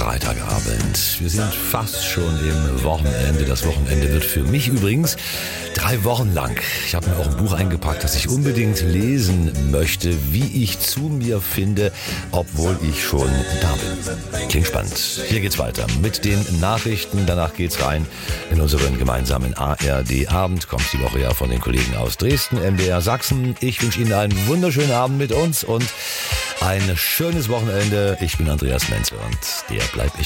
Freitagabend. Wir sind fast schon im Wochenende. Das Wochenende wird für mich übrigens 3 Wochen lang. Ich habe mir auch ein Buch eingepackt, das ich unbedingt lesen möchte, wie ich zu mir finde, obwohl ich schon da bin. Klingt spannend. Hier geht's weiter mit den Nachrichten. Danach geht's rein in unseren gemeinsamen ARD-Abend. Kommt die Woche ja von den Kollegen aus Dresden, MDR Sachsen. Ich wünsche Ihnen einen wunderschönen Abend mit uns und ein schönes Wochenende. Ich bin Andreas Menzel und der bleibt ich.